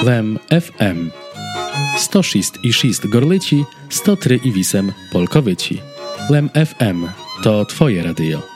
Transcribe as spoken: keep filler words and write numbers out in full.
Lem F M. sto sześć i sześć Gorlici, sto trzy i osiem Polkowyci. Lem F M to twoje radio.